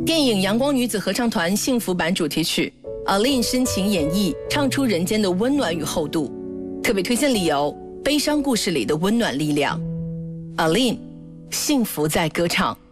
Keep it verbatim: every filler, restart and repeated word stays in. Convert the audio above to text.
电影《阳光女子合唱团》幸福版主题曲 ，Aline 深情演绎，唱出人间的温暖与厚度。特别推荐理由：悲伤故事里的温暖力量。Aline，幸福在歌唱。